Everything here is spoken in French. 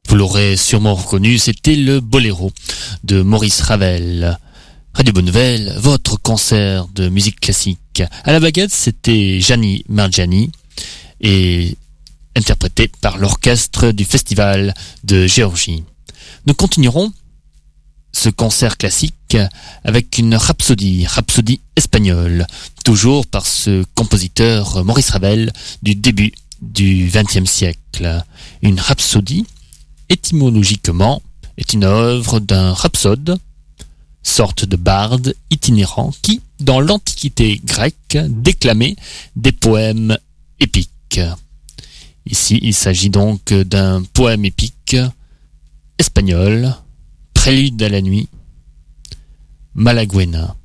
Vous l'aurez sûrement reconnu, c'était le Boléro de Maurice Ravel. Radio Bonne Nouvelle, votre concert de musique classique. À la baguette, c'était Gianni Margiani et interprété par l'orchestre du Festival de Géorgie. Nous continuerons ce concert classique avec une rhapsodie espagnole, toujours par ce compositeur Maurice Ravel du début du XXe siècle. Une rhapsodie, étymologiquement, est une œuvre d'un rhapsode, sorte de barde itinérant qui, dans l'Antiquité grecque, déclamait des poèmes épiques. Ici, il s'agit donc d'un poème épique espagnol, Prélude à la nuit, Malaguena.